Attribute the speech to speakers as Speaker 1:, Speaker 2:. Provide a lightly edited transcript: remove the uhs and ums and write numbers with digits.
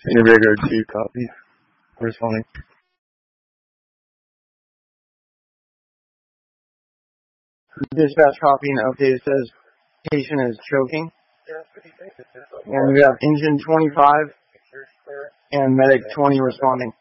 Speaker 1: Senior Vanguard 2, copy. Responding. Dispatch copy and update says patient is choking. And we have engine 25 and medic 20 responding.